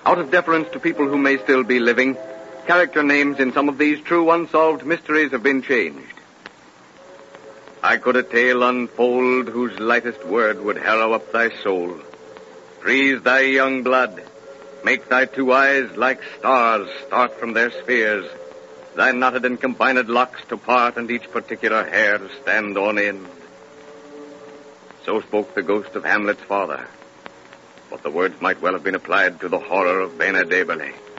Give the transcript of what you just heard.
Out of deference to people who may still be living, character names in some of these true unsolved mysteries have been changed. I could a tale unfold whose lightest word would harrow up thy soul, freeze thy young blood, make thy two eyes like stars start from their spheres, thy knotted and combined locks to part, and each particular hair to stand on end. So spoke the ghost of Hamlet's father, but the words might well have been applied to the horror of Bena Daberley.